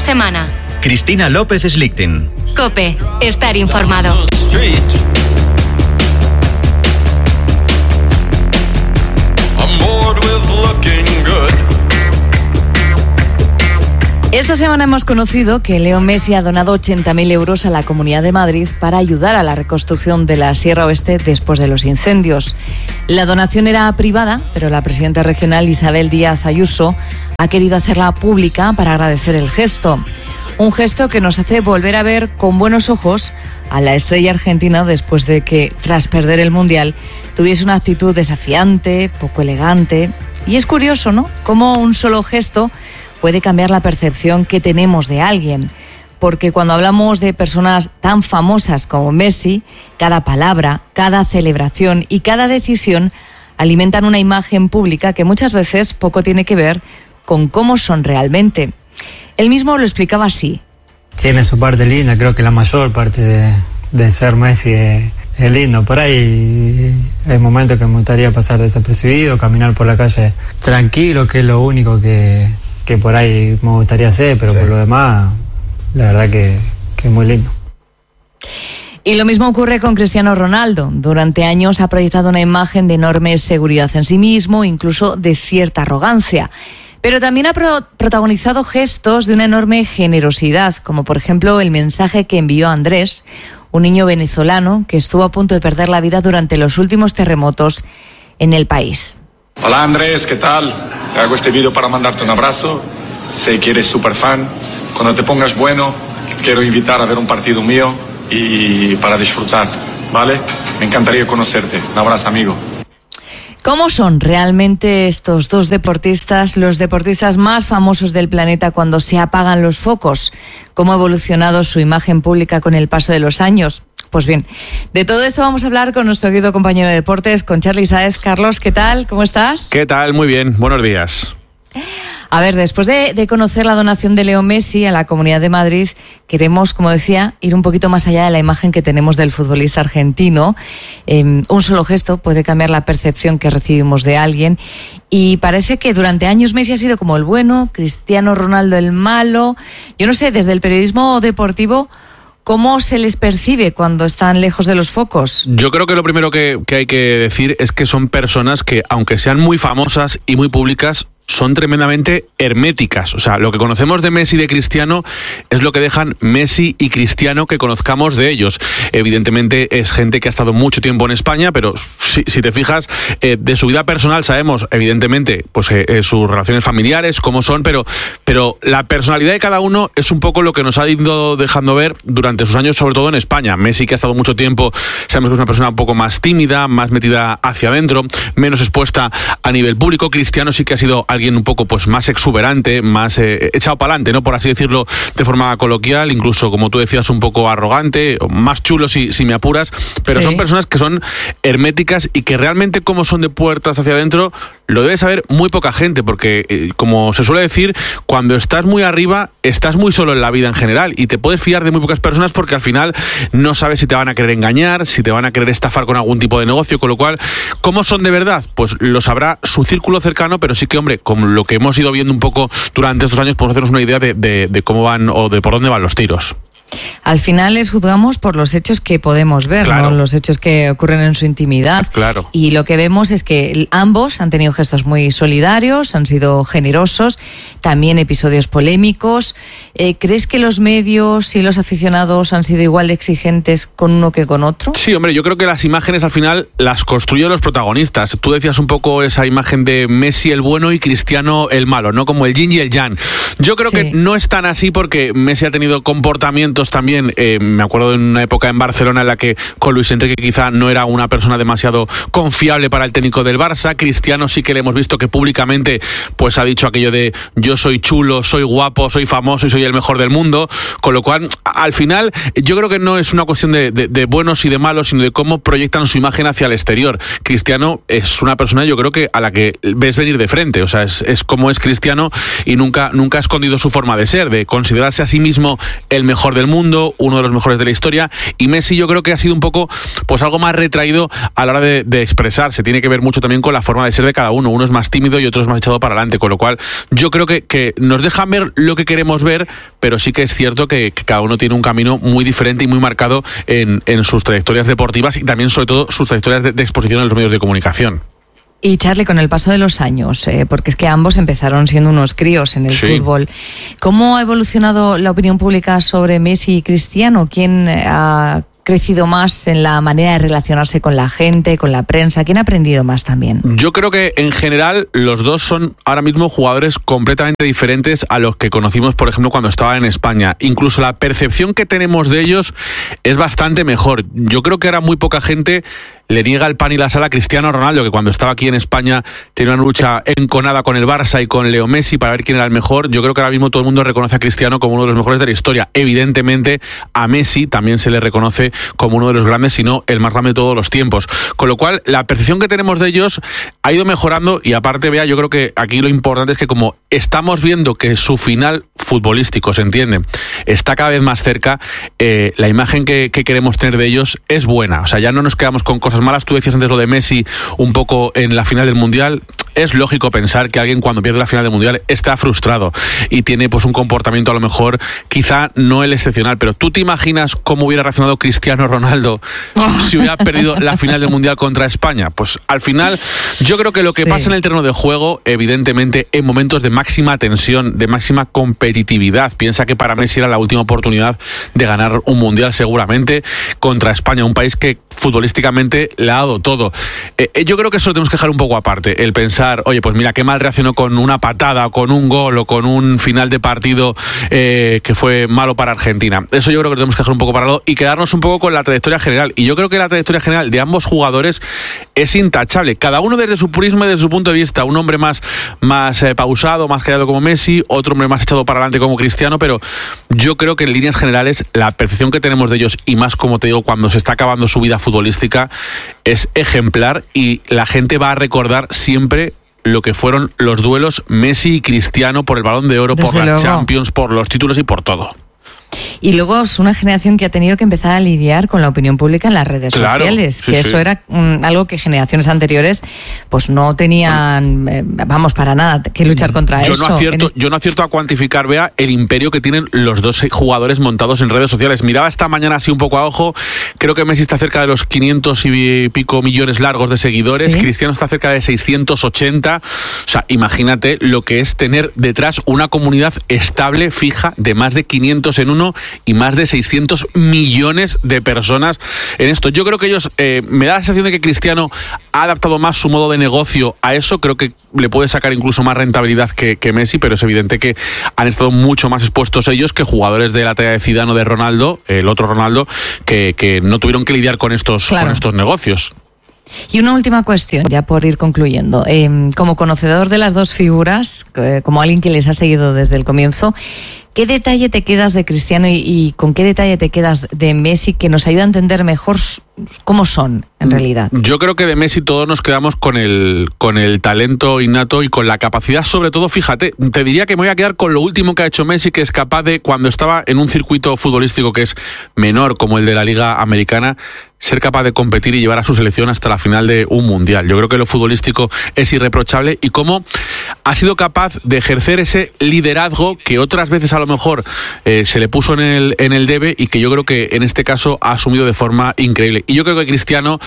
semana. Cristina López Slichting. COPE. Estar informado. Esta semana hemos conocido que Leo Messi ha donado 80.000 euros a la Comunidad de Madrid para ayudar a la reconstrucción de la Sierra Oeste después de los incendios. La donación era privada, pero la presidenta regional Isabel Díaz Ayuso ha querido hacerla pública para agradecer el gesto. Un gesto que nos hace volver a ver con buenos ojos a la estrella argentina después de que, tras perder el Mundial, tuviese una actitud desafiante, poco elegante. Y es curioso, ¿no?, cómo un solo gesto puede cambiar la percepción que tenemos de alguien. Porque cuando hablamos de personas tan famosas como Messi, cada palabra, cada celebración y cada decisión alimentan una imagen pública que muchas veces poco tiene que ver con cómo son realmente. Él mismo lo explicaba así. Tiene su parte linda, creo que la mayor parte de ser Messi es lindo. Por ahí hay momentos que me gustaría pasar desapercibido, caminar por la calle tranquilo, que es lo único que por ahí me gustaría hacer, pero sí, por lo demás, la verdad que es muy lindo. Y lo mismo ocurre con Cristiano Ronaldo. Durante años ha proyectado una imagen de enorme seguridad en sí mismo, incluso de cierta arrogancia. Pero también ha protagonizado gestos de una enorme generosidad, como por ejemplo el mensaje que envió a Andrés, un niño venezolano que estuvo a punto de perder la vida durante los últimos terremotos en el país. Hola Andrés, ¿qué tal? Te hago este vídeo para mandarte un abrazo. Sé que eres súper fan. Cuando te pongas bueno, quiero invitar a ver un partido mío y para disfrutar, ¿vale? Me encantaría conocerte. Un abrazo, amigo. ¿Cómo son realmente estos dos deportistas, los deportistas más famosos del planeta cuando se apagan los focos? ¿Cómo ha evolucionado su imagen pública con el paso de los años? Pues bien, de todo esto vamos a hablar con nuestro querido compañero de deportes, con Charly Sáez. Carlos, ¿qué tal? ¿Cómo estás? ¿Qué tal? Muy bien, buenos días. A ver, después de conocer la donación de Leo Messi a la Comunidad de Madrid, queremos, como decía, ir un poquito más allá de la imagen que tenemos del futbolista argentino. Un solo gesto puede cambiar la percepción que recibimos de alguien. Y parece que durante años Messi ha sido como el bueno, Cristiano Ronaldo el malo. Yo no sé, desde el periodismo deportivo, ¿cómo se les percibe cuando están lejos de los focos? Yo creo que lo primero que hay que decir es que son personas que, aunque sean muy famosas y muy públicas, son tremendamente herméticas. O sea, lo que conocemos de Messi y de Cristiano es lo que dejan Messi y Cristiano que conozcamos de ellos. Evidentemente es gente que ha estado mucho tiempo en España, pero si te fijas, de su vida personal sabemos, evidentemente, pues sus relaciones familiares, cómo son, pero la personalidad de cada uno es un poco lo que nos ha ido dejando ver durante sus años, sobre todo en España. Messi, que ha estado mucho tiempo, sabemos que es una persona un poco más tímida, más metida hacia adentro, menos expuesta a nivel público. Cristiano sí que ha sido alguien un poco pues más exuberante, más echado para adelante, ¿no?, por así decirlo de forma coloquial, incluso, como tú decías, un poco arrogante, más chulo si me apuras, pero sí, son personas que son herméticas y que realmente cómo son de puertas hacia adentro lo debe saber muy poca gente, porque como se suele decir, cuando estás muy arriba estás muy solo en la vida en general y te puedes fiar de muy pocas personas porque al final no sabes si te van a querer engañar, si te van a querer estafar con algún tipo de negocio, con lo cual, ¿cómo son de verdad? Pues lo sabrá su círculo cercano, pero sí que, hombre, como lo que hemos ido viendo un poco durante estos años, podemos hacernos una idea de cómo van o de por dónde van los tiros. Al final les juzgamos por los hechos que podemos ver, claro, ¿no?, los hechos que ocurren en su intimidad. Claro. Y lo que vemos es que ambos han tenido gestos muy solidarios, han sido generosos, también episodios polémicos. ¿Crees que los medios y los aficionados han sido igual de exigentes con uno que con otro? Sí, hombre, yo creo que las imágenes al final las construyen los protagonistas. Tú decías un poco esa imagen de Messi el bueno y Cristiano el malo, ¿no?, como el yin y el yang. Yo creo que no es tan así, porque Messi ha tenido comportamientos también, me acuerdo de una época en Barcelona en la que con Luis Enrique quizá no era una persona demasiado confiable para el técnico del Barça. Cristiano sí que le hemos visto que públicamente pues ha dicho aquello de yo soy chulo, soy guapo, soy famoso y soy el mejor del mundo, con lo cual al final yo creo que no es una cuestión de buenos y de malos, sino de cómo proyectan su imagen hacia el exterior. Cristiano es una persona, yo creo que a la que ves venir de frente, o sea, es como es Cristiano y nunca ha escondido su forma de ser, de considerarse a sí mismo el mejor del del mundo, uno de los mejores de la historia, y Messi yo creo que ha sido un poco pues algo más retraído a la hora de expresarse. Tiene que ver mucho también con la forma de ser de cada uno. Uno es más tímido y otro es más echado para adelante, con lo cual yo creo que nos dejan ver lo que queremos ver, pero sí que es cierto que cada uno tiene un camino muy diferente y muy marcado en sus trayectorias deportivas y también sobre todo sus trayectorias de exposición en los medios de comunicación. Y Charlie, con el paso de los años, porque es que ambos empezaron siendo unos críos en el fútbol, ¿cómo ha evolucionado la opinión pública sobre Messi y Cristiano? ¿Quién ha crecido más en la manera de relacionarse con la gente, con la prensa? ¿Quién ha aprendido más también? Yo creo que en general los dos son ahora mismo jugadores completamente diferentes a los que conocimos, por ejemplo, cuando estaban en España. Incluso la percepción que tenemos de ellos es bastante mejor. Yo creo que ahora muy poca gente le niega el pan y la sal a Cristiano Ronaldo, que cuando estaba aquí en España tenía una lucha enconada con el Barça y con Leo Messi para ver quién era el mejor. Yo creo que ahora mismo todo el mundo reconoce a Cristiano como uno de los mejores de la historia. Evidentemente a Messi también se le reconoce como uno de los grandes, si no el más grande de todos los tiempos. Con lo cual la percepción que tenemos de ellos ha ido mejorando y aparte, Bea, yo creo que aquí lo importante es que como estamos viendo que su final futbolístico, se entiende, está cada vez más cerca, la imagen que queremos tener de ellos es buena. O sea, ya no nos quedamos con cosas malas. Tú decías antes lo de Messi un poco en la final del Mundial. Es lógico pensar que alguien cuando pierde la final del Mundial está frustrado y tiene pues un comportamiento a lo mejor quizá no el excepcional, pero ¿tú te imaginas cómo hubiera reaccionado Cristiano Ronaldo si hubiera perdido la final del Mundial contra España? Pues al final yo creo que lo que pasa en el terreno de juego, evidentemente en momentos de máxima tensión, de máxima competitividad, piensa que para Messi era la última oportunidad de ganar un Mundial seguramente contra España, un país que futbolísticamente le ha dado todo. Yo creo que eso lo tenemos que dejar un poco aparte, el pensar, oye, pues mira, qué mal reaccionó con una patada, o con un gol, o con un final de partido que fue malo para Argentina. Eso yo creo que lo tenemos que dejar un poco para lado y quedarnos un poco con la trayectoria general. Y yo creo que la trayectoria general de ambos jugadores es intachable. Cada uno desde su prisma y desde su punto de vista. Un hombre más pausado, más callado como Messi, otro hombre más echado para adelante como Cristiano, pero yo creo que en líneas generales la percepción que tenemos de ellos, y más como te digo, cuando se está acabando su vida futbolística, es ejemplar y la gente va a recordar siempre lo que fueron los duelos Messi y Cristiano por el Balón de Oro, por las Champions, por los títulos y por todo. Y luego es una generación que ha tenido que empezar a lidiar con la opinión pública en las redes sociales, que eso era algo que generaciones anteriores pues no tenían, para nada, que luchar contra eso. Yo no acierto a cuantificar, Bea, el imperio que tienen los dos jugadores montados en redes sociales. Miraba esta mañana así un poco a ojo, creo que Messi está cerca de los 500 y pico millones largos de seguidores, Cristiano está cerca de 680, o sea, imagínate lo que es tener detrás una comunidad estable, fija, de más de 500 en uno y más de 600 millones de personas en esto. Yo creo que ellos, me da la sensación de que Cristiano ha adaptado más su modo de negocio a eso, creo que le puede sacar incluso más rentabilidad que Messi, pero es evidente que han estado mucho más expuestos ellos que jugadores de la talla de Zidane o de Ronaldo, el otro Ronaldo, que no tuvieron que lidiar con estos negocios. Y una última cuestión, ya por ir concluyendo. Como conocedor de las dos figuras, como alguien que les ha seguido desde el comienzo, ¿qué detalle te quedas de Cristiano y con qué detalle te quedas de Messi que nos ayuda a entender mejor cómo son en realidad? Yo creo que de Messi todos nos quedamos con el talento innato y con la capacidad, sobre todo, fíjate, te diría que me voy a quedar con lo último que ha hecho Messi, que es capaz de, cuando estaba en un circuito futbolístico que es menor como el de la Liga Americana, ser capaz de competir y llevar a su selección hasta la final de un mundial. Yo creo que lo futbolístico es irreprochable y cómo ha sido capaz de ejercer ese liderazgo que otras veces a lo mejor se le puso en el debe y que yo creo que en este caso ha asumido de forma increíble. Y yo creo que Cristiano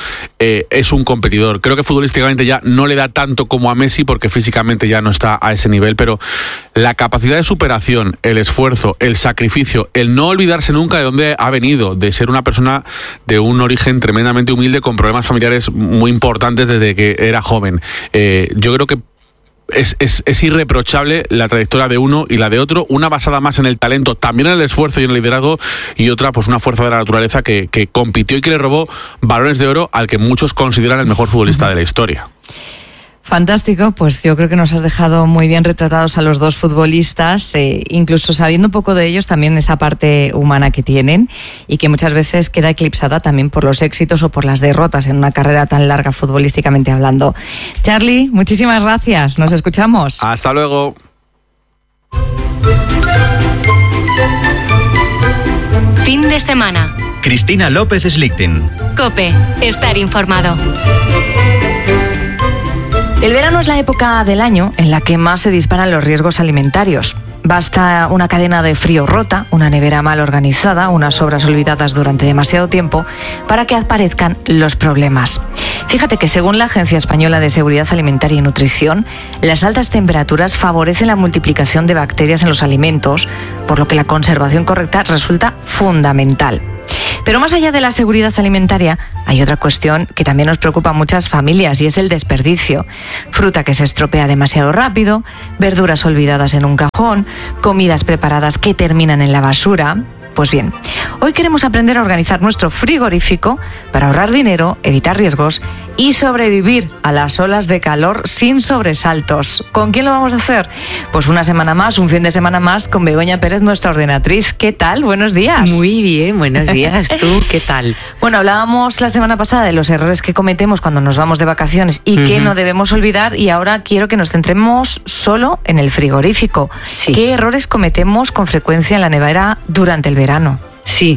es un competidor. Creo que futbolísticamente ya no le da tanto como a Messi porque físicamente ya no está a ese nivel, pero la capacidad de superación, el esfuerzo, el sacrificio, el no olvidarse nunca de dónde ha venido, de ser una persona de un origen tremendamente humilde con problemas familiares muy importantes desde que era joven. Yo creo que es irreprochable la trayectoria de uno y la de otro, una basada más en el talento, también en el esfuerzo y en el liderazgo, y otra pues una fuerza de la naturaleza que compitió y que le robó balones de oro al que muchos consideran el mejor futbolista de la historia. Fantástico, pues yo creo que nos has dejado muy bien retratados a los dos futbolistas, incluso sabiendo un poco de ellos, también esa parte humana que tienen y que muchas veces queda eclipsada también por los éxitos o por las derrotas en una carrera tan larga futbolísticamente hablando. Charlie, muchísimas gracias, nos escuchamos. Hasta luego. Fin de semana. Cristina López Slichting. COPE. Estar informado. El verano es la época del año en la que más se disparan los riesgos alimentarios. Basta una cadena de frío rota, una nevera mal organizada, unas obras olvidadas durante demasiado tiempo para que aparezcan los problemas. Fíjate que según la Agencia Española de Seguridad Alimentaria y Nutrición, las altas temperaturas favorecen la multiplicación de bacterias en los alimentos, por lo que la conservación correcta resulta fundamental. Pero más allá de la seguridad alimentaria, hay otra cuestión que también nos preocupa a muchas familias y es el desperdicio. Fruta que se estropea demasiado rápido, verduras olvidadas en un cajón, comidas preparadas que terminan en la basura. Pues bien, hoy queremos aprender a organizar nuestro frigorífico para ahorrar dinero, evitar riesgos y sobrevivir a las olas de calor sin sobresaltos. ¿Con quién lo vamos a hacer? Pues una semana más, un fin de semana más con Begoña Pérez, nuestra ordenatriz. ¿Qué tal? Buenos días. Muy bien, buenos días. ¿Tú qué tal? Bueno, hablábamos la semana pasada de los errores que cometemos cuando nos vamos de vacaciones y que no debemos olvidar, y ahora quiero que nos centremos solo en el frigorífico. Sí. ¿Qué errores cometemos con frecuencia en la nevera durante el verano? Sí.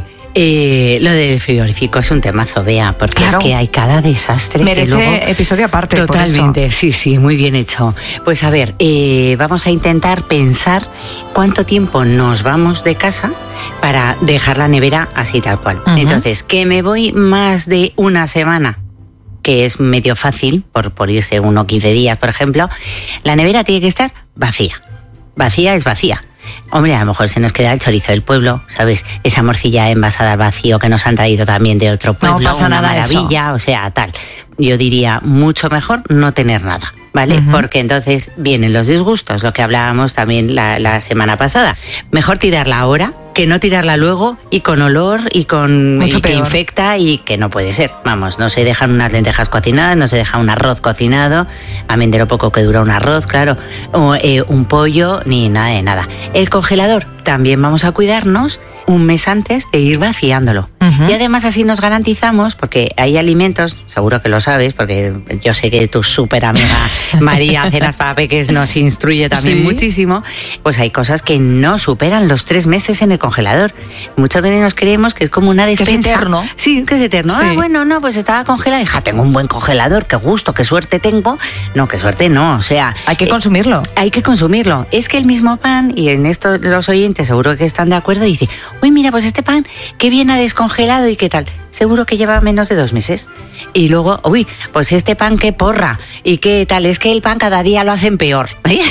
Lo del frigorífico es un temazo, Bea, porque Claro. es que hay cada desastre. Merece que luego... episodio aparte. Totalmente, sí, muy bien hecho. Pues a ver, vamos a intentar pensar cuánto tiempo nos vamos de casa para dejar la nevera así tal cual. Ujú. Entonces, que me voy más de una semana, que es medio fácil, por irse 1 o 15 días, por ejemplo, la nevera tiene que estar vacía. Vacía es vacía. Hombre, a lo mejor se nos queda el chorizo del pueblo, ¿sabes? Esa morcilla envasada al vacío que nos han traído también de otro pueblo, No pasa una nada maravilla, eso. o sea, tal. Yo diría mucho mejor no tener nada, ¿vale? Ujú. Porque entonces vienen los disgustos, lo que hablábamos también la semana pasada. Mejor tirarla ahora que no tirarla luego y con olor y con Mucho y que peor. infecta y que no puede ser. Vamos, no se dejan unas lentejas cocinadas, no se deja un arroz cocinado, amén de lo poco que dura un arroz, claro, o un pollo, ni nada de nada. El congelador, también vamos a cuidarnos un mes antes de ir vaciándolo. Ujú. Y además así nos garantizamos, porque hay alimentos, seguro que lo sabes, porque yo sé que tu súper amiga María Cenas para Peques nos instruye también Sí. muchísimo, pues hay cosas que no superan los 3 meses en el congelador. Muchas veces nos creemos que es como una es despensa. eterno. Sí, que es eterno. Sí. Ah, bueno, no, pues estaba congelada. Hija, tengo un buen congelador, qué gusto, qué suerte tengo. No, qué suerte no, o sea... Hay que consumirlo. Hay que consumirlo. Es que el mismo pan, y en esto los oyentes seguro que están de acuerdo, dice, uy, mira, pues este pan, qué bien ha descongelado y qué tal. Seguro que lleva menos de 2 meses. Y luego, uy, pues este pan qué porra y qué tal. Es que el pan cada día lo hacen peor.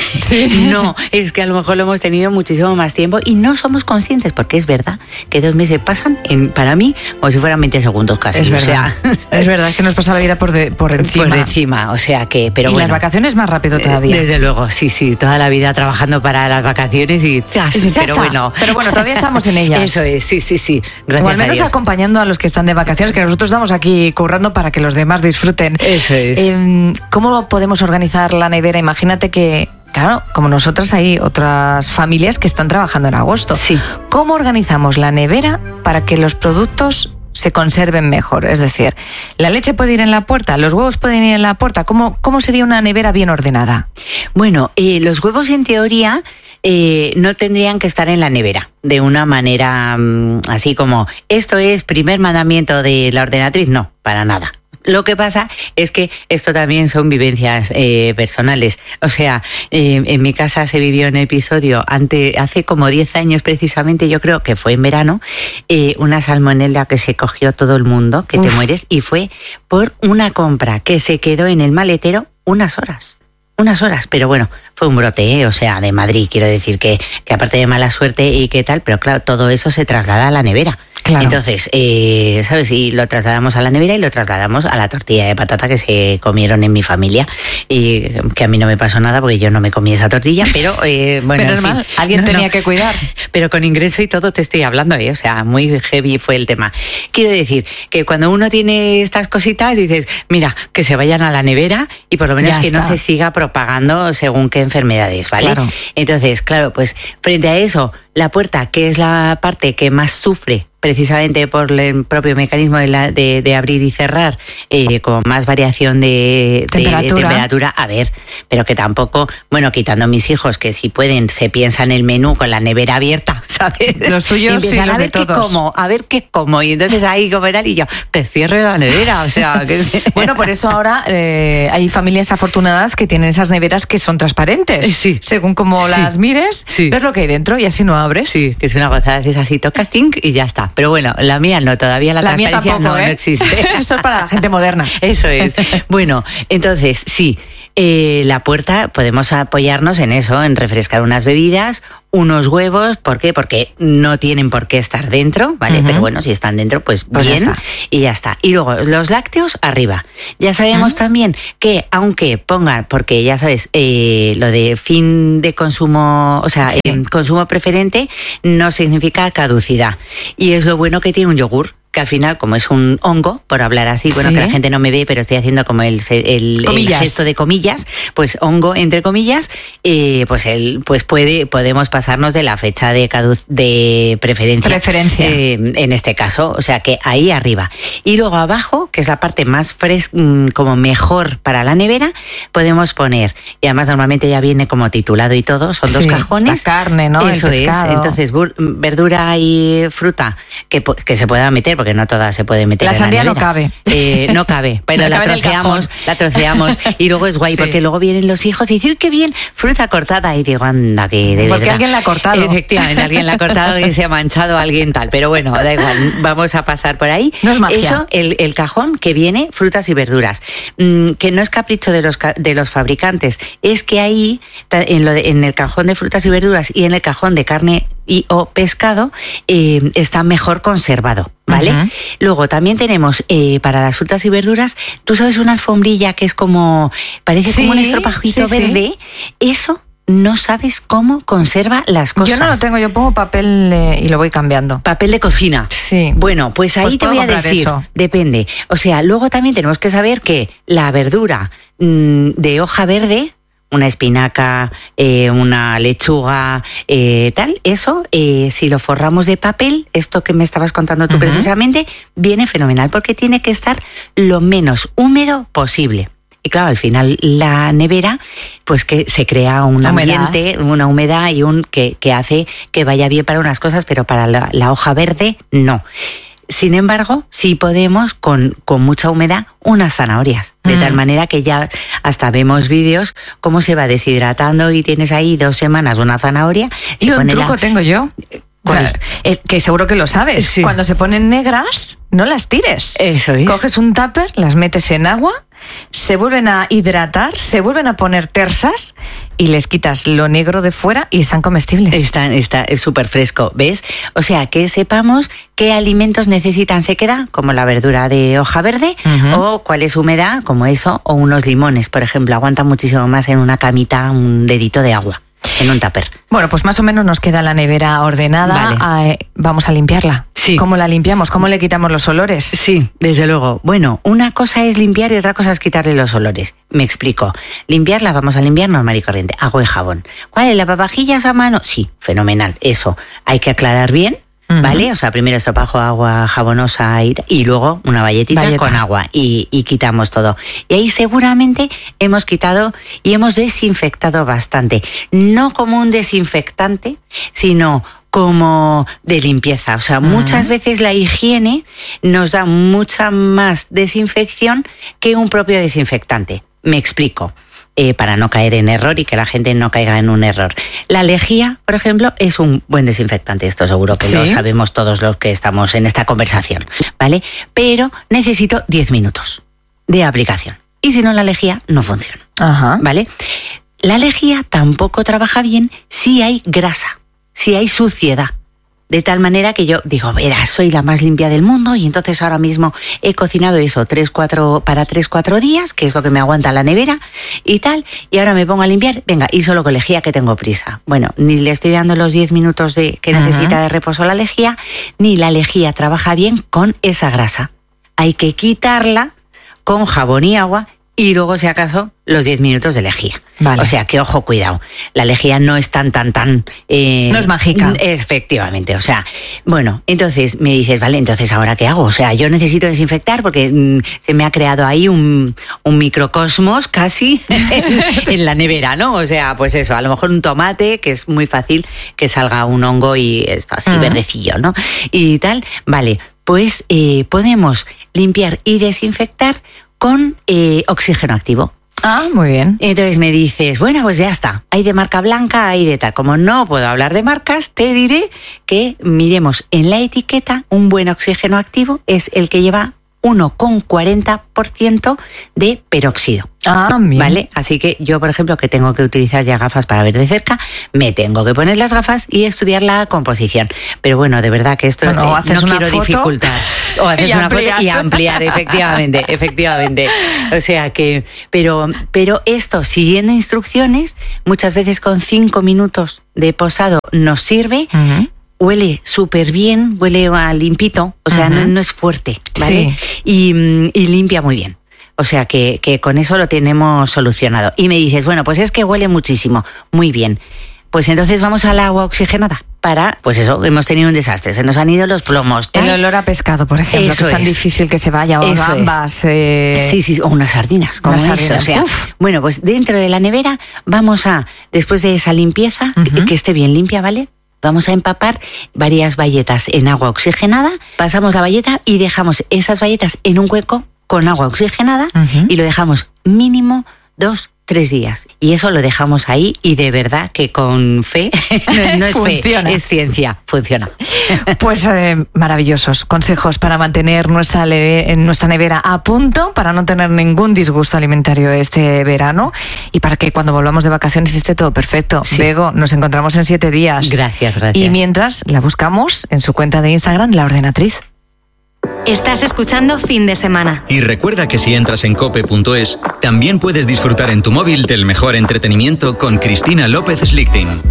No, es que a lo mejor lo hemos tenido muchísimo más tiempo y no somos conscientes, porque es verdad que 2 meses pasan, para mí, como si fueran 20 segundos casi. Es o verdad. sea, Es verdad, es que nos pasa la vida por encima. por encima, o sea que, pero y bueno. las vacaciones más rápido todavía. Desde luego, sí, toda la vida trabajando para las vacaciones y ¡zas! Y dices, ya pero está. bueno. Pero bueno, todavía estamos en ellas. Eso es, sí. O Gracias al menos a Dios. acompañando a los que están de vacaciones, que nosotros estamos aquí currando para que los demás disfruten. Eso es. ¿Cómo podemos organizar la nevera? Imagínate que, claro, como nosotras hay otras familias que están trabajando en agosto. Sí. ¿Cómo organizamos la nevera para que los productos se conserven mejor? Es decir, ¿la leche puede ir en la puerta? ¿Los huevos pueden ir en la puerta? ¿Cómo sería una nevera bien ordenada? Bueno, los huevos en teoría no tendrían que estar en la nevera de una manera así como esto es primer mandamiento de la ordenatriz. No, para nada. Lo que pasa es que esto también son vivencias personales. O sea, en mi casa se vivió un episodio hace como 10 años precisamente, yo creo que fue en verano, una salmonela que se cogió todo el mundo, que te mueres, y fue por una compra que se quedó en el maletero unas horas, pero bueno, fue un brote, o sea, de Madrid, quiero decir que aparte de mala suerte y qué tal, pero claro, todo eso se traslada a la nevera. Claro. Entonces, ¿sabes? Y lo trasladamos a la nevera y lo trasladamos a la tortilla de patata que se comieron en mi familia. Y que a mí no me pasó nada porque yo no me comí esa tortilla, pero bueno, Pero en es fin. mal, alguien tenía que cuidar. Pero con ingreso y todo te estoy hablando, o sea, muy heavy fue el tema. Quiero decir que cuando uno tiene estas cositas dices, mira, que se vayan a la nevera y por lo menos Ya que no está. se siga propagando según qué enfermedades, ¿vale? Claro. Entonces, claro, pues frente a eso, La puerta, que es la parte que más sufre precisamente por el propio mecanismo de abrir y cerrar, con más variación de temperatura. A ver, pero que tampoco, bueno, quitando a mis hijos, que si pueden se piensan el menú con la nevera abierta, ¿sabes? Los suyos sí, a ver qué como, a ver qué como, y entonces ahí como tal, y yo, que cierre la nevera, o sea... que Bueno, por eso ahora hay familias afortunadas que tienen esas neveras que son transparentes. Sí. Según como las mires, ves lo que hay dentro y así no abres. Sí, que es una gozada, haces así, tocas, ting, y ya está. Pero bueno, la mía no, todavía la transparencia mía tampoco, no existe. Eso es para la gente moderna. Eso es. Bueno, entonces, sí, la puerta podemos apoyarnos en eso, en refrescar unas bebidas, unos huevos. ¿Por qué? Porque no tienen por qué estar dentro, ¿vale? Pero bueno, si están dentro, pues bien, ya está. Y ya está. Y luego, los lácteos arriba. Ya sabemos también que, aunque pongan, porque ya sabes, lo de fin de consumo, o sea, consumo preferente, no significa caducidad. Y es lo bueno que tiene un yogur, que al final, como es un hongo, por hablar así, bueno, que la gente no me ve, pero estoy haciendo como el gesto de comillas, pues hongo, entre comillas, pues podemos pasarnos de la fecha de preferencia. En este caso, o sea que ahí arriba. Y luego abajo, que es la parte más como mejor para la nevera, podemos poner, y además normalmente ya viene como titulado y todo, son 2 cajones. La carne, ¿no? Eso el pescado. es. Entonces, verdura y fruta que se pueda meter, porque no toda se puede meter. La en sandía la nevera. no cabe. No cabe, pero no cabe la troceamos y luego es guay, porque luego vienen los hijos y dicen, qué bien, fruta cortada, y digo, anda, que de verdad. Porque alguien la ha cortado. Efectivamente, alguien la ha cortado, alguien se ha manchado, alguien tal, pero bueno, da igual, vamos a pasar por ahí. No es magia. Eso, el cajón que viene frutas y verduras, que no es capricho de los fabricantes, es que ahí, en el cajón de frutas y verduras y en el cajón de carne o pescado, está mejor conservado, ¿vale? Luego también tenemos para las frutas y verduras, tú sabes, una alfombrilla que es como, parece como un estropajito verde, eso no sabes cómo conserva las cosas. Yo no lo tengo, yo pongo papel y lo voy cambiando. Papel de cocina. Sí. Bueno, pues ahí te voy a decir, eso. Depende. O sea, luego también tenemos que saber que la verdura de hoja verde, una espinaca, una lechuga, tal, eso, si lo forramos de papel, esto que me estabas contando tú precisamente, viene fenomenal, porque tiene que estar lo menos húmedo posible. Y claro, al final la nevera, pues que se crea un ambiente, una humedad y que hace que vaya bien para unas cosas, pero para la hoja verde, no. Sin embargo, sí podemos, con mucha humedad, unas zanahorias. De tal manera que ya hasta vemos vídeos cómo se va deshidratando y tienes ahí 2 semanas una zanahoria. Y un truco tengo yo. Que seguro que lo sabes. Sí. Cuando se ponen negras, no las tires. Eso es. Coges un tupper, las metes en agua, se vuelven a hidratar, se vuelven a poner tersas y les quitas lo negro de fuera y están comestibles. Es súper fresco, ¿ves? O sea, que sepamos qué alimentos necesitan sequedad, como la verdura de hoja verde, o cuál es humedad, como eso, o unos limones, por ejemplo. Aguanta muchísimo más en una camita, un dedito de agua. En un tupper. Bueno, pues más o menos nos queda la nevera ordenada. Vale. Vamos a limpiarla. Sí. ¿Cómo la limpiamos? ¿Cómo le quitamos los olores? Sí, desde luego. Bueno, una cosa es limpiar y otra cosa es quitarle los olores. Me explico. Limpiarla, vamos a limpiar normal y corriente. Agua y jabón. ¿Cuál es? ¿Lavavajillas a mano? Sí, fenomenal. Eso. Hay que aclarar bien. ¿Vale? O sea, primero estropajo, agua jabonosa y luego una bayetita con agua y quitamos todo. Y ahí seguramente hemos quitado y hemos desinfectado bastante. No como un desinfectante, sino como de limpieza. O sea, muchas veces la higiene nos da mucha más desinfección que un propio desinfectante. Me explico. Para no caer en error y que la gente no caiga en un error. La lejía, por ejemplo, es un buen desinfectante. Esto seguro que lo sabemos todos los que estamos en esta conversación, ¿vale? Pero necesito 10 minutos de aplicación. Y si no, la lejía no funciona, ¿vale? La lejía tampoco trabaja bien si hay grasa, si hay suciedad. De tal manera que yo digo, verás, soy la más limpia del mundo y entonces ahora mismo he cocinado eso 3-4 días, que es lo que me aguanta la nevera y tal, y ahora me pongo a limpiar, venga, y solo con lejía que tengo prisa. Bueno, ni le estoy dando los 10 minutos que necesita de reposo la lejía, ni la lejía trabaja bien con esa grasa. Hay que quitarla con jabón y agua y luego, si acaso, los 10 minutos de lejía. Vale. O sea, que ojo, cuidado. La lejía no es tan... no es mágica. Efectivamente, o sea, bueno, entonces me dices, vale, entonces ¿ahora qué hago? O sea, yo necesito desinfectar porque se me ha creado ahí un microcosmos casi en la nevera, ¿no? O sea, pues eso, a lo mejor un tomate, que es muy fácil que salga un hongo y está así verdecillo, ¿no? Y tal, vale, pues podemos limpiar y desinfectar con oxígeno activo. Ah, muy bien. Entonces me dices, bueno, pues ya está. Hay de marca blanca, hay de tal. Como no puedo hablar de marcas, te diré que miremos en la etiqueta. Un buen oxígeno activo es el que lleva 1,40% de peróxido. Ah, bien. ¿Vale? Así que yo, por ejemplo, que tengo que utilizar ya gafas para ver de cerca, me tengo que poner las gafas y estudiar la composición. Pero bueno, de verdad que esto bueno, haces no una quiero foto dificultar. O haces una foto y ampliar, efectivamente. O sea que, pero esto, siguiendo instrucciones, muchas veces con 5 minutos de posado nos sirve. Huele súper bien, huele a limpito, o sea, no es fuerte, ¿vale? Sí. Y limpia muy bien. O sea, que con eso lo tenemos solucionado. Y me dices, bueno, pues es que huele muchísimo. Muy bien. Pues entonces vamos al agua oxigenada. Pues eso, hemos tenido un desastre, se nos han ido los plomos. El olor a pescado, por ejemplo, eso que es tan difícil que se vaya, o eso gambas. Sí, o unas sardinas, como eso. O sea, bueno, pues dentro de la nevera vamos a, después de esa limpieza, que esté bien limpia, ¿vale? Vamos a empapar varias bayetas en agua oxigenada, pasamos la bayeta y dejamos esas bayetas en un hueco con agua oxigenada y lo dejamos mínimo 2-3 días. Y eso lo dejamos ahí y de verdad que con fe, no es funciona. Fe, es ciencia, funciona. Pues maravillosos consejos para mantener nuestra nevera a punto, para no tener ningún disgusto alimentario este verano y para que cuando volvamos de vacaciones esté todo perfecto. Sí. Bego, nos encontramos en 7 días. Gracias. Y mientras la buscamos en su cuenta de Instagram, La Ordenatriz. Estás escuchando Fin de Semana. Y recuerda que si entras en cope.es, también puedes disfrutar en tu móvil del mejor entretenimiento con Cristina López Slichting.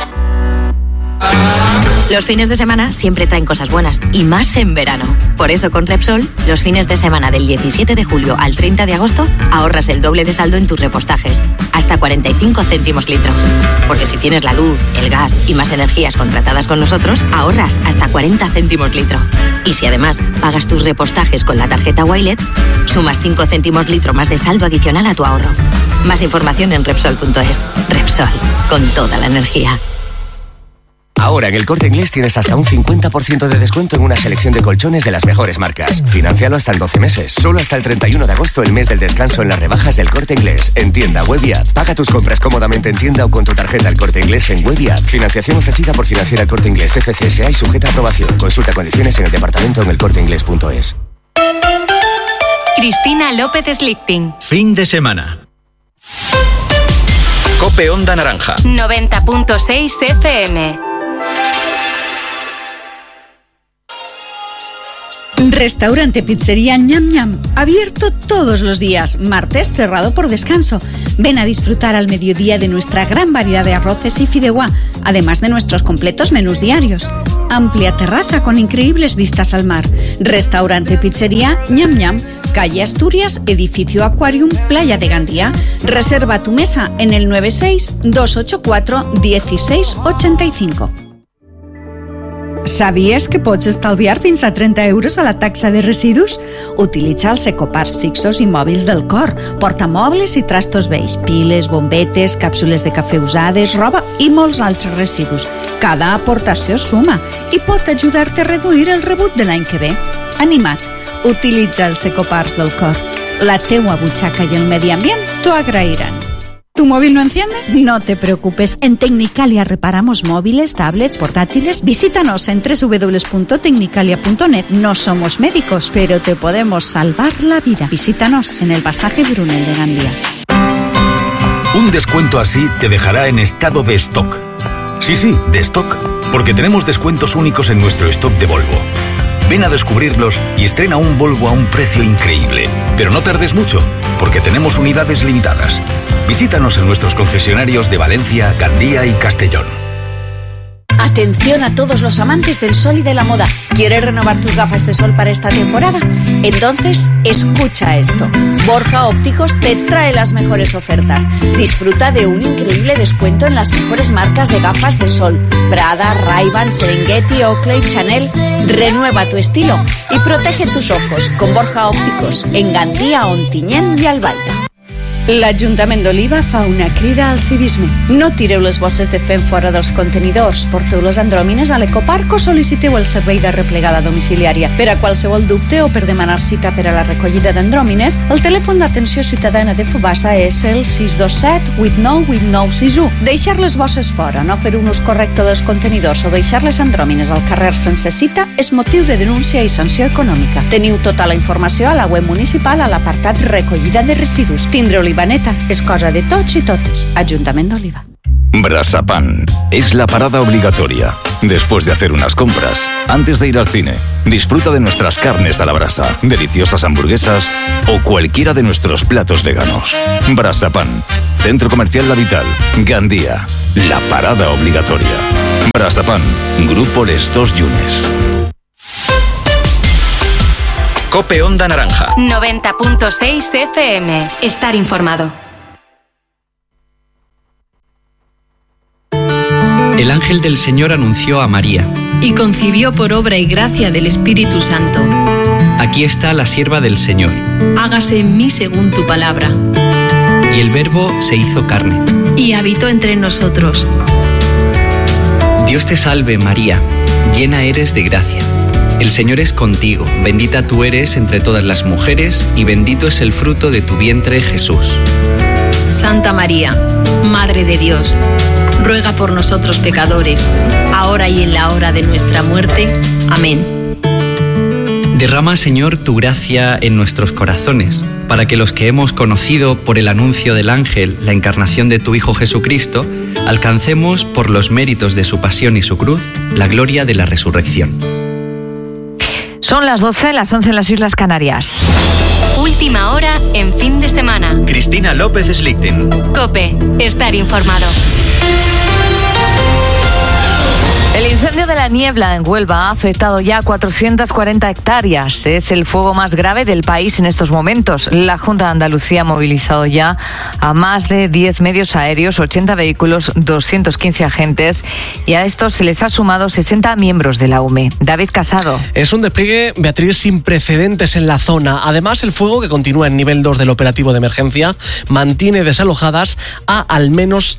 Los fines de semana siempre traen cosas buenas, y más en verano. Por eso con Repsol, los fines de semana del 17 de julio al 30 de agosto, ahorras el doble de saldo en tus repostajes, hasta 45 céntimos litro. Porque si tienes la luz, el gas y más energías contratadas con nosotros, ahorras hasta 40 céntimos litro. Y si además pagas tus repostajes con la tarjeta Wilet, sumas 5 céntimos litro más de saldo adicional a tu ahorro. Más información en Repsol.es. Repsol, con toda la energía. Ahora en El Corte Inglés tienes hasta un 50% de descuento en una selección de colchones de las mejores marcas. Financialo hasta en 12 meses. Solo hasta el 31 de agosto, el mes del descanso en las rebajas del Corte Inglés. En tienda, web y app. Paga tus compras cómodamente en tienda o con tu tarjeta El Corte Inglés en web y app. Financiación ofrecida por Financiera El Corte Inglés FCSA y sujeta a aprobación. Consulta condiciones en el departamento en elcorteinglés.es. Cristina López Slichting. Fin de semana. Cope Onda Naranja. 90.6 FM. Restaurante Pizzería Ñam Ñam, abierto todos los días, martes cerrado por descanso. Ven a disfrutar al mediodía de nuestra gran variedad de arroces y fideuá, además de nuestros completos menús diarios. Amplia terraza con increíbles vistas al mar. Restaurante Pizzería Ñam Ñam, calle Asturias, edificio Aquarium, Playa de Gandía. Reserva tu mesa en el 96-284-1685. Sabies que pots estalviar fins a 30 euros a la taxa de residus? Utilitza els ecoparts fixos i mòbils del Cor, portamobles i trastos vells, piles, bombetes, càpsules de cafè usades, roba i molts altres residus. Cada aportació suma i pot ajudar-te a reduir el rebut de l'any que ve. Anima't, utilitza els ecoparts del Cor. La teua butxaca i el medi ambient t'ho agrairan. ¿Tu móvil no enciende? No te preocupes. En Tecnicalia reparamos móviles, tablets, portátiles. Visítanos en www.tecnicalia.net. No somos médicos, pero te podemos salvar la vida. Visítanos en el pasaje Brunel de Gandía. Un descuento así te dejará en estado de stock. Sí, de stock. Porque tenemos descuentos únicos en nuestro stock de Volvo. Ven a descubrirlos y estrena un Volvo a un precio increíble. Pero no tardes mucho, porque tenemos unidades limitadas. Visítanos en nuestros concesionarios de Valencia, Gandía y Castellón. A Atención a todos los amantes del sol y de la moda. ¿Quieres renovar tus gafas de sol para esta temporada? Entonces, escucha esto. Borja Ópticos te trae las mejores ofertas. Disfruta de un increíble descuento en las mejores marcas de gafas de sol. Prada, Ray-Ban, Serengeti, Oakley, Chanel. Renueva tu estilo y protege tus ojos con Borja Ópticos en Gandia, Ontinyent i Albaida. L'Ajuntament d'Oliva fa una crida al civisme. No tireu les bosses de fem fora dels contenidors, porteu les andròmines a l'ecoparc o sol·liciteu el servei de replegada domiciliària. Per a qualsevol dubte o per demanar cita per a la recollida d'andròmines, el telèfon d'atenció ciutadana de Fubassa és el 627 89 8961. Deixar les bosses fora, no fer un ús correcte dels contenidors o deixar les andròmines al carrer sense cita és motiu de denúncia i sanció econòmica. Teniu tota la informació a la web municipal a l'apartat recollida de residus. Tindre Olivaneta es cosa de tots y totes. Ayuntamiento de Oliva. Brasapan es la parada obligatoria. Después de hacer unas compras, antes de ir al cine, disfruta de nuestras carnes a la brasa, deliciosas hamburguesas o cualquiera de nuestros platos veganos. Brasapan, Centro Comercial La Vital, Gandía, la parada obligatoria. Brasapan, Grupo Les Dos Yunes. Cope Onda Naranja. 90.6 FM. Estar informado. El ángel del Señor anunció a María. Y concibió por obra y gracia del Espíritu Santo. Aquí está la sierva del Señor. Hágase en mí según tu palabra. Y el Verbo se hizo carne. Y habitó entre nosotros. Dios te salve, María, llena eres de gracia. El Señor es contigo, bendita tú eres entre todas las mujeres y bendito es el fruto de tu vientre, Jesús. Santa María, Madre de Dios, ruega por nosotros pecadores, ahora y en la hora de nuestra muerte. Amén. Derrama, Señor, tu gracia en nuestros corazones, para que los que hemos conocido por el anuncio del ángel la encarnación de tu Hijo Jesucristo, alcancemos por los méritos de su pasión y su cruz la gloria de la resurrección. Son las 12, las 11 en las Islas Canarias. Última hora en fin de semana. Cristina López Slichting. COPE. Estar informado. El incendio de la niebla en Huelva ha afectado ya 440 hectáreas. Es el fuego más grave del país en estos momentos. La Junta de Andalucía ha movilizado ya a más de 10 medios aéreos, 80 vehículos, 215 agentes y a estos se les ha sumado 60 miembros de la UME. David Casado. Es un despliegue, Beatriz, sin precedentes en la zona. Además, el fuego, que continúa en nivel 2 del operativo de emergencia, mantiene desalojadas a al menos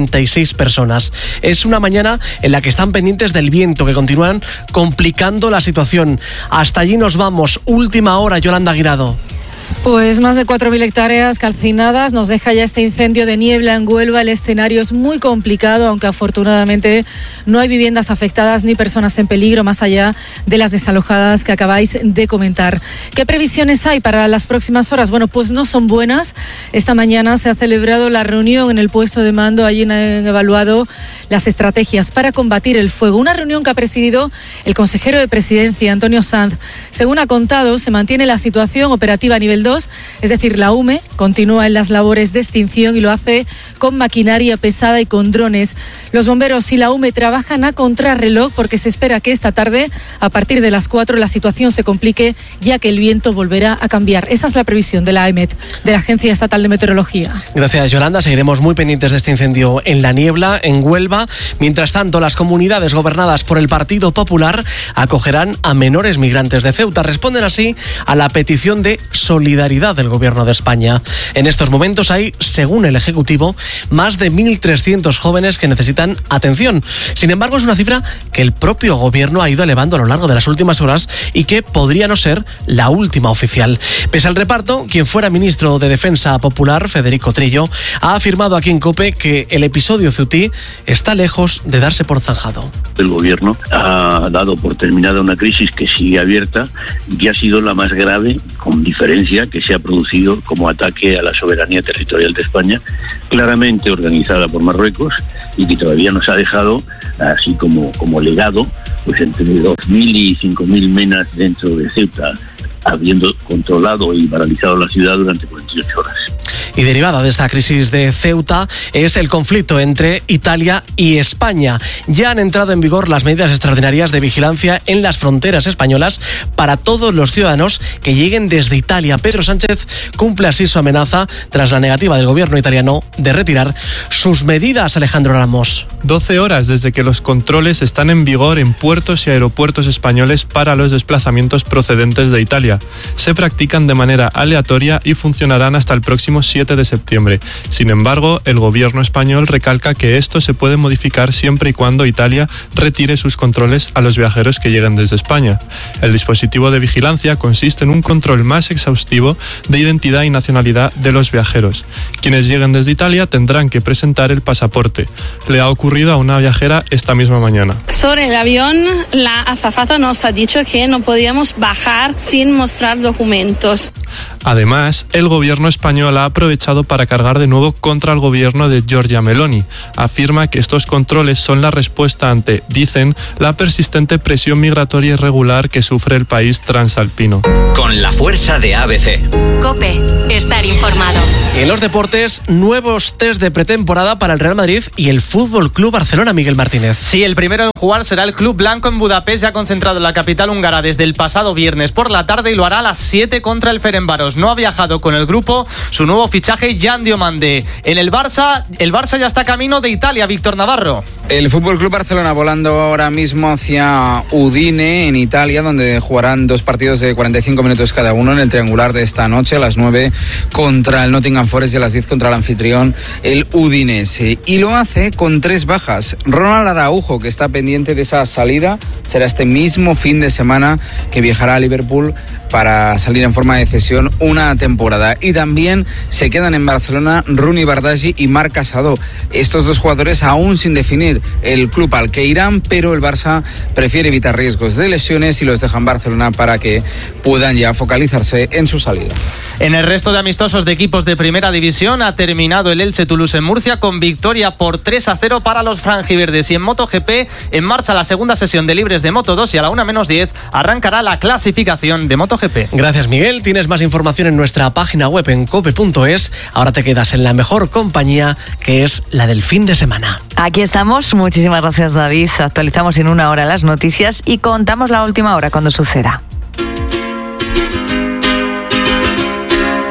66 personas. Es una mañana en la que están pendientes del viento, que continúan complicando la situación. Hasta allí nos vamos. Última hora, Yolanda Guirado. Pues más de 4.000 hectáreas calcinadas nos deja ya este incendio de niebla en Huelva. El escenario es muy complicado, aunque afortunadamente no hay viviendas afectadas ni personas en peligro, más allá de las desalojadas que acabáis de comentar. ¿Qué previsiones hay para las próximas horas? Bueno, pues no son buenas. Esta mañana se ha celebrado la reunión en el puesto de mando. Allí han evaluado las estrategias para combatir el fuego. Una reunión que ha presidido el consejero de Presidencia, Antonio Sanz. Según ha contado, se mantiene la situación operativa a nivel 2, es decir, la UME continúa en las labores de extinción y lo hace con maquinaria pesada y con drones. Los bomberos y la UME trabajan a contrarreloj porque se espera que esta tarde, a partir de las 4, la situación se complique, ya que el viento volverá a cambiar. Esa es la previsión de la AEMET, de la Agencia Estatal de Meteorología. Gracias, Yolanda. Seguiremos muy pendientes de este incendio en la niebla, en Huelva. Mientras tanto, las comunidades gobernadas por el Partido Popular acogerán a menores migrantes de Ceuta. Responden así a la petición de solidaridad del Gobierno de España. En estos momentos hay, según el Ejecutivo, más de 1.300 jóvenes que necesitan atención. Sin embargo, es una cifra que el propio Gobierno ha ido elevando a lo largo de las últimas horas y que podría no ser la última oficial. Pese al reparto, quien fuera ministro de Defensa Popular, Federico Trillo, ha afirmado aquí en COPE que el episodio ceutí está lejos de darse por zanjado. El Gobierno ha dado por terminada una crisis que sigue abierta y ha sido la más grave, con diferencia, que se ha producido como ataque a la soberanía territorial de España, claramente organizada por Marruecos y que todavía nos ha dejado, así como legado, pues entre 2.000 y 5.000 menas dentro de Ceuta, habiendo controlado y paralizado la ciudad durante 48 horas. Y derivada de esta crisis de Ceuta es el conflicto entre Italia y España. Ya han entrado en vigor las medidas extraordinarias de vigilancia en las fronteras españolas para todos los ciudadanos que lleguen desde Italia. Pedro Sánchez cumple así su amenaza tras la negativa del gobierno italiano de retirar sus medidas. Alejandro Ramos. 12 horas desde que los controles están en vigor en puertos y aeropuertos españoles para los desplazamientos procedentes de Italia. Se practican de manera aleatoria y funcionarán hasta el próximo 7 de septiembre. Sin embargo, el gobierno español recalca que esto se puede modificar siempre y cuando Italia retire sus controles a los viajeros que lleguen desde España. El dispositivo de vigilancia consiste en un control más exhaustivo de identidad y nacionalidad de los viajeros. Quienes lleguen desde Italia tendrán que presentar el pasaporte. Le ha ocurrido a una viajera esta misma mañana. Sobre el avión, la azafata nos ha dicho que no podíamos bajar sin mostrar documentos. Además, el gobierno español ha aprovechado para cargar de nuevo contra el gobierno de Giorgia Meloni. Afirma que estos controles son la respuesta ante, dicen, la persistente presión migratoria irregular que sufre el país transalpino. Con la fuerza de ABC. COPE. Estar informado. En los deportes, nuevos test de pretemporada para el Real Madrid y el Fútbol Club Barcelona. Miguel Martínez. Sí, el primero en jugar será el Club Blanco en Budapest, ya concentrado en la capital húngara desde el pasado viernes por la tarde, y lo hará a las 7 contra el Ferencváros. No ha viajado con el grupo su nuevo fichaje, Jan Diomande. En el Barça ya está camino de Italia. Víctor Navarro. El Fútbol Club Barcelona volando ahora mismo hacia Udine, en Italia, donde jugarán 2 partidos de 45 minutos cada uno en el triangular de esta noche, a las 9 contra el Nottingham Forest y a las 10 contra el anfitrión, el Udinese. Y lo hace con 3 bajas. Ronald Araujo, que está pendiente de esa salida, será este mismo fin de semana que viajará a Liverpool para salir en forma de cesión una temporada. Y también se quedan en Barcelona Rooney Bardghji y Marc Casado. Estos 2 jugadores aún sin definir el club al que irán, pero el Barça prefiere evitar riesgos de lesiones y los deja en Barcelona para que puedan ya focalizarse en su salida. En el resto de amistosos de equipos de primera división ha terminado el Elche Toulouse en Murcia con victoria por 3-0 para los franjiverdes. Y en MotoGP, en marcha la segunda sesión de libres de Moto2 y a la 1:10 arrancará la clasificación de MotoGP. Gracias, Miguel. Tienes más información en nuestra página web en cope.es. Ahora te quedas en la mejor compañía, que es la del fin de semana. Aquí estamos. Muchísimas gracias, David. Actualizamos en 1 hora las noticias y contamos la última hora cuando suceda.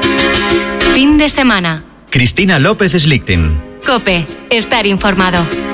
Fin de semana. Cristina López Slichting. COPE. Estar informado.